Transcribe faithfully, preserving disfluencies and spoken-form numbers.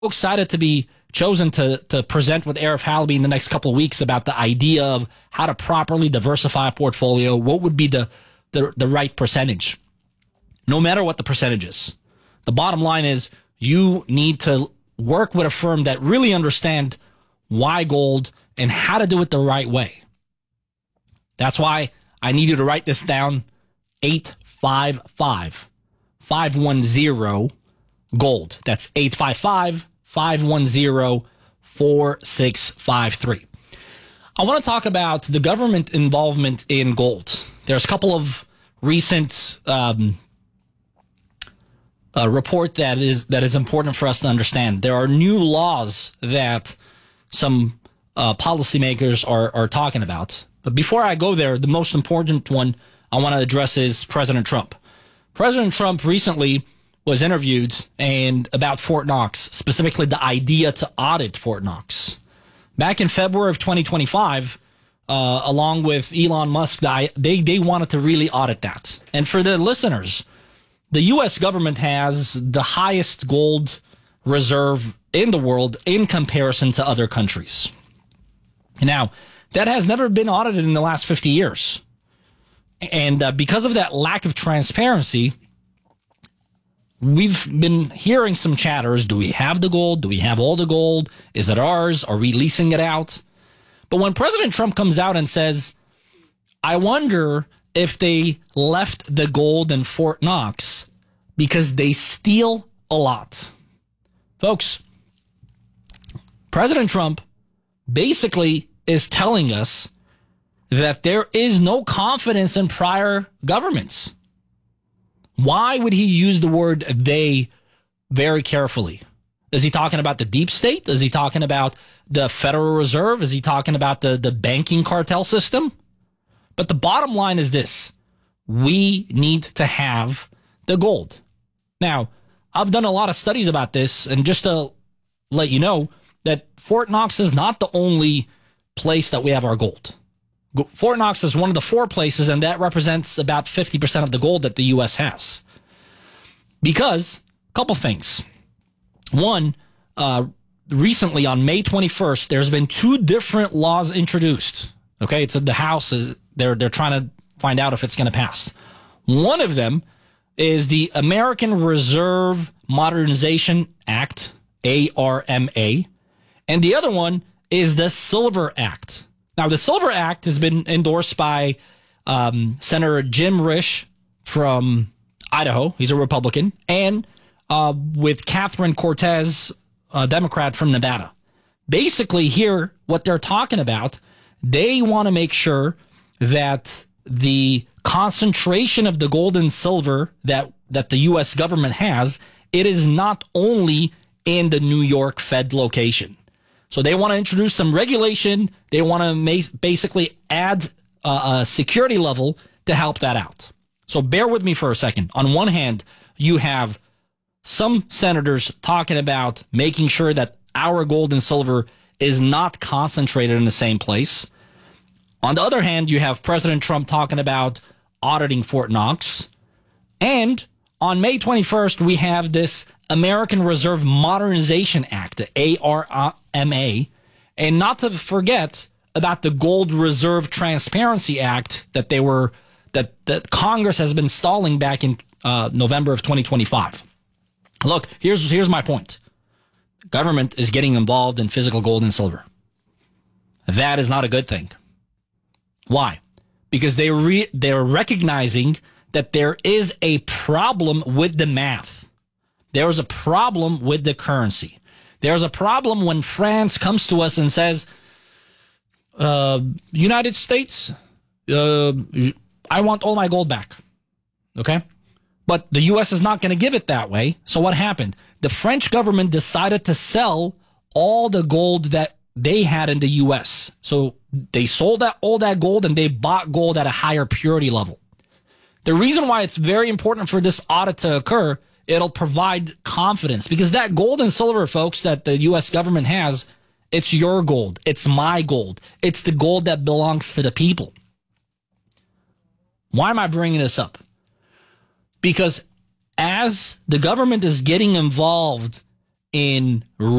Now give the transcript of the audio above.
excited to be chosen to, to present with Arif Halaby in the next couple of weeks about the idea of how to properly diversify a portfolio. What would be the, the, the right percentage? No matter what the percentage is. The bottom line is you need to work with a firm that really understand why gold and how to do it the right way. That's why I need you to write this down. eight five five, five one zero, GOLD. That's eight five five, five one zero, four six five three. I want to talk about the government involvement in gold. There's a couple of recent um, uh, report that is that is important for us to understand. There are new laws that some uh, policymakers are are talking about. But before I go there, the most important one I want to address is President Trump. President Trump recently was interviewed and about Fort Knox, specifically the idea to audit Fort Knox. Back in February of twenty twenty-five, uh, along with Elon Musk, they, they wanted to really audit that. And for the listeners, the U S government has the highest gold reserve in the world in comparison to other countries. Now, that has never been audited in the last fifty years. And uh, because of that lack of transparency, we've been hearing some chatters. Do we have the gold? Do we have all the gold? Is it ours? Are we leasing it out? But when President Trump comes out and says, I wonder if they left the gold in Fort Knox because they steal a lot. Folks, President Trump basically is telling us that there is no confidence in prior governments. Why would he use the word they very carefully? Is he talking about the deep state? Is he talking about the Federal Reserve? Is he talking about the, the banking cartel system? But the bottom line is this. We need to have the gold. Now, I've done a lot of studies about this, and just to let you know that Fort Knox is not the only place that we have our gold. Fort Knox is one of the four places, and that represents about fifty percent of the gold that the U S has. Because, a couple things. One, uh, recently on May twenty-first, there's been two different laws introduced. Okay, it's in the House. Is they're they're trying to find out if it's going to pass. One of them is the American Reserve Modernization Act, A R M A, and the other one is the Silver Act. Now, the Silver Act has been endorsed by um, Senator Jim Risch from Idaho. He's a Republican. And uh, with Catherine Cortez, a Democrat from Nevada. Basically, here, what they're talking about, they want to make sure that the concentration of the gold and silver that, that the U S government has, it is not only in the New York Fed location. So they want to introduce some regulation. They want to basically add uh, a security level to help that out. So bear with me for a second. On one hand, you have some senators talking about making sure that our gold and silver is not concentrated in the same place. On the other hand, you have President Trump talking about auditing Fort Knox. And on May twenty-first, we have this American Reserve Modernization Act, the A R M A, and not to forget about the Gold Reserve Transparency Act that they were that, that Congress has been stalling back in uh, November of twenty twenty-five. Look, here's here's my point. Government is getting involved in physical gold and silver. That is not a good thing. Why? Because they re- they're recognizing that there is a problem with the math. There's a problem with the currency. There's a problem when France comes to us and says, uh, United States, uh, I want all my gold back. Okay? But the U S is not going to give it that way. So what happened? The French government decided to sell all the gold that they had in the U S. So they sold that, all that gold and they bought gold at a higher purity level. The reason why it's very important for this audit to occur, it'll provide confidence because that gold and silver, folks, that the U S government has, it's your gold. It's my gold. It's the gold that belongs to the people. Why am I bringing this up? Because as the government is getting involved in